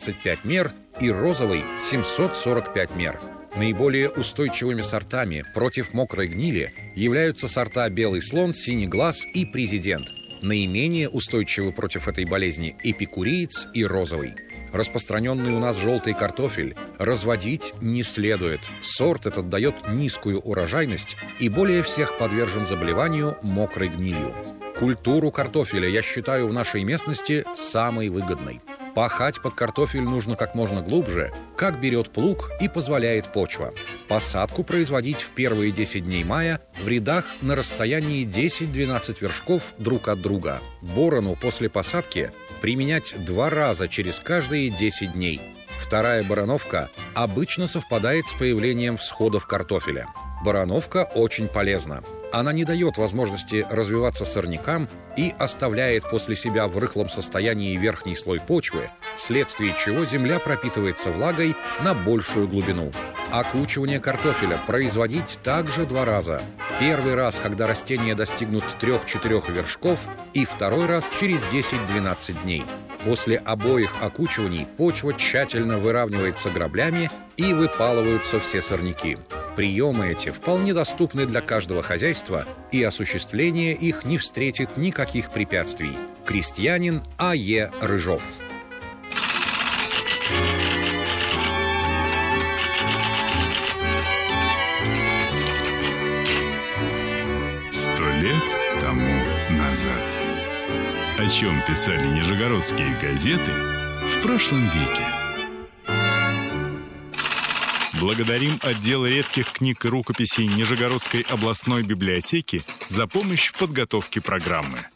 725 мер и розовый 745 мер. Наиболее устойчивыми сортами против мокрой гнили являются сорта «Белый слон», «Синий глаз» и «Президент». Наименее устойчивы против этой болезни «Эпикуреец» и «Розовый». Распространенный у нас желтый картофель разводить не следует. Сорт этот дает низкую урожайность и более всех подвержен заболеванию мокрой гнилью. Культуру картофеля я считаю в нашей местности самой выгодной. Пахать под картофель нужно как можно глубже, как берет плуг и позволяет почва. Посадку производить в первые 10 дней мая в рядах на расстоянии 10-12 вершков друг от друга. Борону после посадки применять 2 раза через каждые 10 дней. Вторая бороновка обычно совпадает с появлением всходов картофеля. Бороновка очень полезна. Она не дает возможности развиваться сорнякам и оставляет после себя в рыхлом состоянии верхний слой почвы, вследствие чего земля пропитывается влагой на большую глубину. Окучивание картофеля производить также 2 раза. Первый раз, когда растения достигнут 3-4 вершков, и второй раз через 10-12 дней. После обоих окучиваний почва тщательно выравнивается граблями и выпалываются все сорняки. Приемы эти вполне доступны для каждого хозяйства, и осуществление их не встретит никаких препятствий. Крестьянин А.Е. Рыжов. «100 лет тому назад». О чем писали нижегородские газеты в прошлом веке. Благодарим отдел редких книг и рукописей Нижегородской областной библиотеки за помощь в подготовке программы.